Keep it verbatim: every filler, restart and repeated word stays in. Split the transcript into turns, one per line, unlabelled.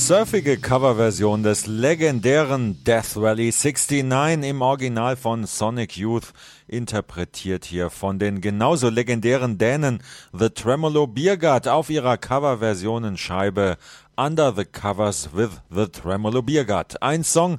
surfige Coverversion des legendären Death Valley neunundsechzig im Original von Sonic Youth, interpretiert hier von den genauso legendären Dänen The Tremolo Biergardt auf ihrer Coverversionenscheibe Under the Covers with the Tremolo Biergardt. Ein Song,